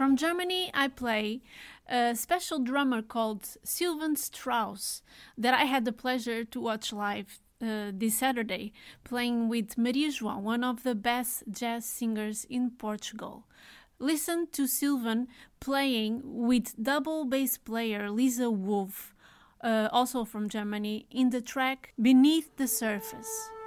From Germany, I play a special drummer called Sylvan Strauss that I had the pleasure to watch live this Saturday, playing with Maria João, one of the best jazz singers in Portugal. Listen to Sylvan playing with double bass player Lisa Wolf, also from Germany, in the track Beneath the Surface.